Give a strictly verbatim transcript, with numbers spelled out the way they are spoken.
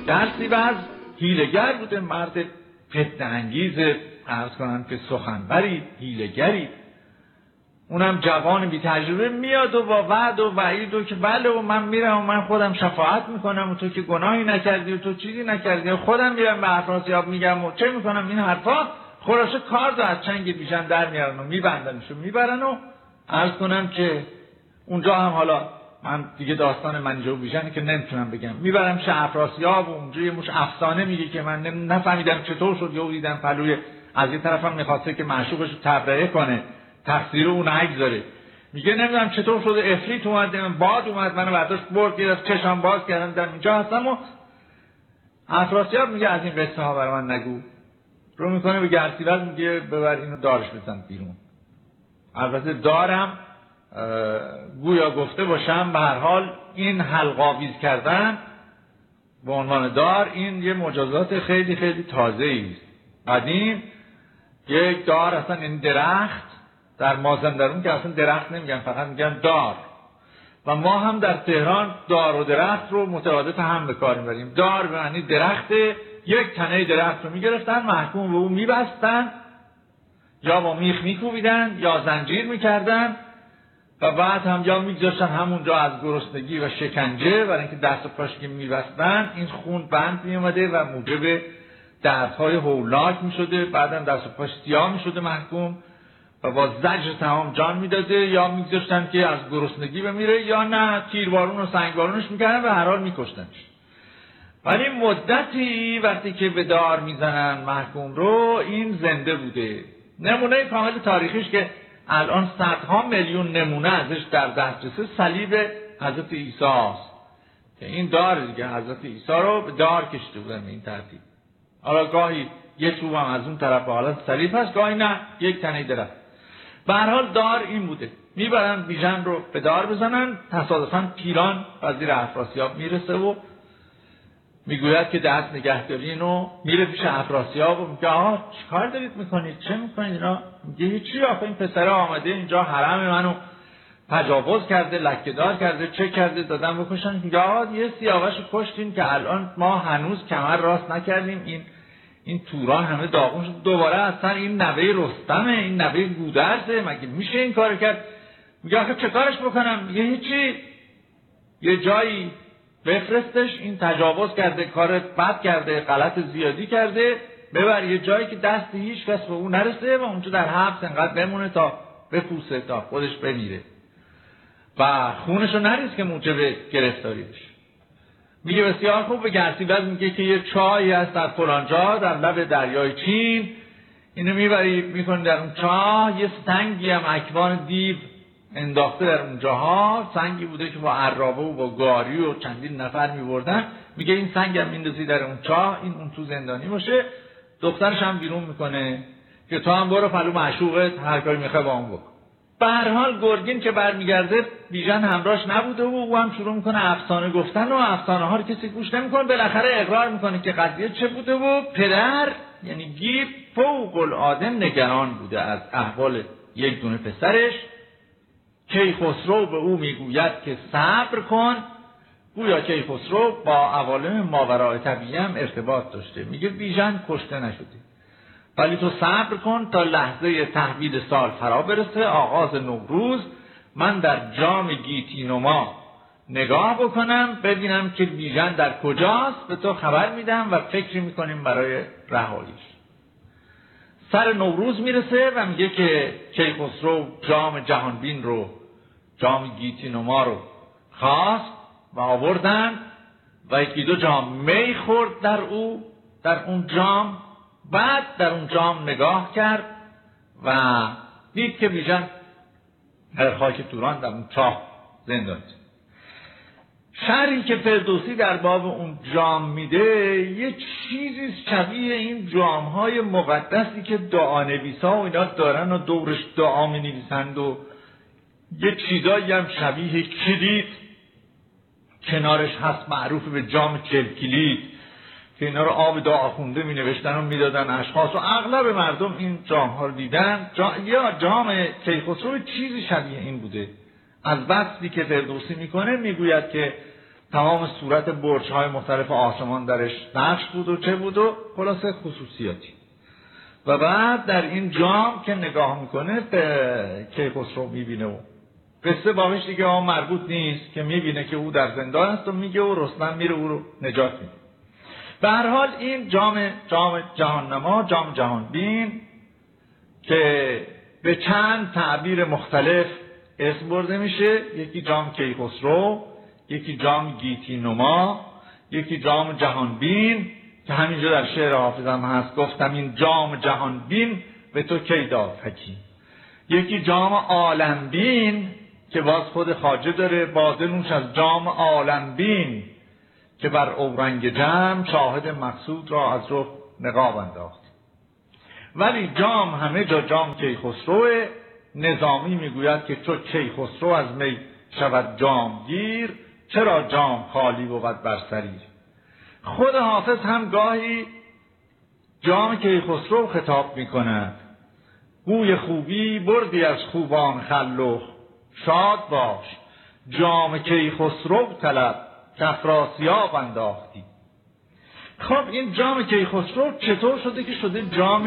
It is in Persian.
گرسیوز حیله‌گر بوده، مرد فتنه انگیز، عرض کنم که سخنوری، حیله‌گری، اونم جوان بی تجربه میاد و با وعد و وعید و که بله و من میرم و من خودم شفاعت میکنم و تو که گناهی نکردی و تو چیزی نکردی و خودم میرم به افراسیاب میگم و چه میکنم این حرفا. خلاصه کار رو از چنگ بیژن در میارن و میبندنش و میبرن و عرض کنم که اونجا هم حالا من دیگه داستان منیژه و بیژن که نمیتونم بگم، میبرم شه افراسیاب و اونجا یه مش افسانه میگه که من نفهمیدم چطور شد، یهو دیدم پلوی از این طرفم میخواسته که معشوقش رو تبرئه کنه، تقصیر اون نگذاره، میگه نمیدونم چطور شده افریت اومد، باد اومد منو برداشت برد، گرفت چشام باز کردم در اینجا هستم و افراسیاب میگه از این قصه ها برای من نگو. رو میکنه به گرسیوز میگه ببر اینو دارش بزن بیرون. البته دارم گویا گفته باشم به هر حال این حلقاویز کردن به عنوان دار این یه مجازات خیلی خیلی تازه‌ای است. قدیم یک دار اصلا این درخت در مازندران که اصلا درخت نمیگن، فقط میگن دار، و ما هم در تهران دار و درخت رو مترادف هم به کار میبریم. دار به معنی درخت، یک تنه درخت رو میگرفتن محکوم به اون میبستن یا با میخ میکوبیدن یا زنجیر میکردن و بعد هم یا میگذاشتن همونجا از گرسنگی و شکنجه، برای اینکه دست و پاش که میبستن این خون بند میومده و موجب دردهای هولناک میشده، بعدم دست و پاش سیاه میشده محکوم و با زجر تمام جان میداده، یا میگذاشتن که از گرسنگی بمیره یا نه تیربارون و سنگبارونش میکردن و هر حال میکشتنش. ولی مدتی وقتی که به دار میزنن محکوم رو این زنده بوده. نمونه کامل تاریخیش که الان صدها میلیون نمونه ازش در دسترسه صلیب حضرت عیسی است که این دار دیگه حضرت عیسی رو به دار کشیده بودن به این ترتیب. حالا گاهی یه چوب هم از اون طرف حالت صلیب هست، گاهی نه یک تنه درخت. به هر حال دار این بوده. میبرن بیژن رو به دار بزنن، تصادفاً پیران وزیر افراسیاب میرسه و میگوید که دست نگهداری اینو، میره پیش افراسیاب و میگه آها چیکار دارید میکنید، چه میکنید اینا؟ میگه چی آخه این پسره آمده اینجا حرم منو تجاوز کرده، لکه‌دار کرده، چه کرده، دادن بکشن. میگه آها یه سیاوشو کشتیم که الان ما هنوز کمر راست نکردیم، این این توران همه داغون شد، دوباره اصلا این نوه رستمه، این نوه گودرزه، مگه میشه این کارو کرد؟ میگه آخه چه کارش بکنم؟ میگه هیچی، یه جایی بفرستش، این تجاوز کرده، کار بد کرده، غلط زیادی کرده، ببر یه جایی که دست هیچ کس به اون نرسه و اونجا در حبس انقدر بمونه تا بپوسه تا خودش بمیره و خونشو نریز که موجب گرفتاری بشه. میگه بسیار خوب. به گرسیوز میگه که یه چای هست در فلان جا در لب دریای چین، اینو میبری میکنی در اون چاه، یه سنگی هم اکوان دیو انداخته در اونجاها، سنگی بوده که با عرابه و با گاری و چندین نفر میبردن. میگه این سنگ هم میندازی در اون چاه، این اون تو زندانی باشه. دخترش هم بیرون میکنه که تو هم برو پلو معشوقت هر کاری میخوای با اون بکن. به هر حال گرگین که برمیگرده بیژن همراهش نبوده و او هم شروع میکنه افسانه گفتن و افسانه ها رو کسی گوش نمیکنه. بالاخره اقرار میکنه که قضیه چه بوده و پدر یعنی گیو فوق العاده نگران بوده از احوال یک دونه پسرش. کیخسرو به او میگوید که صبر کن. گویا کیخسرو با عوالم ماوراء طبیعی هم ارتباط داشته. میگه بیژن کشته نشده ولی تو صبر کن تا لحظه تحویل سال فرا برسه، آغاز نوروز، من در جام گیتی نما نگاه بکنم ببینم که بیژن در کجاست، به تو خبر میدم و فکر میکنیم برای رهاییش. سر نوروز میرسه و میگه که کیخسرو جام جهانبین رو، جام گیتی نما رو خواست و آوردن و یکی دو جام می خورد در او در اون جام. بعد در اون جام نگاه کرد و دید که بیژن در خاک توران در اون چاه زندانی. شرحی که فردوسی در باب اون جام میده یه چیزی شبیه این جامهای مقدسی که دعانویسا و اینا دارن و دورش دعا می نویسند و یه چیزایی هم شبیه کلید کنارش هست معروف به جام کلکلید که اینا رو آب دعا خونده می نوشتن و می دادن اشخاص و اغلب مردم این جام ها رو دیدن. جا... یا جام کیخسرو چیزی شبیه این بوده. از وصفی که فردوسی میکنه میگوید که تمام صورت برج‌های مختلف آسمان درش نقش بود و چه بود و خلاصه خصوصیاتی. و بعد در این جام که نگاه میکنه به کیخسرو میبینه و قصه باقیش دیگه ها مربوط نیست، که میبینه که او در زندان است و میگه و رستم میره او رو نجات میده. به هر حال این جام جام جهاننما، جام جهانبین، که به چند تعبیر مختلف اسم برده میشه، یکی جام کیخسرو، یکی جام گیتی نما، یکی جام جهانبین که همینجا در شعر حافظم هست، گفتم این جام جهانبین به تو کی داد حکیم. یکی جام عالمبین که باز خود خواجه داره، باده نوش از جام عالمبین که بر اورنگ جم شاهد مقصود را از رخ نقاب انداخت. ولی جام همه جا جام کیخسروه. نظامی میگوید که چو کیخسرو از می شود جام گیر، چرا جام خالی بود بر سریر. خود حافظ هم گاهی جام کیخسرو خطاب میکند، گوی خوبی بردی از خوبان خلوخ، شاد باش جام کیخسرو طلب که افراسیاب انداختی. خب این جام کیخسرو چطور شده که شده جام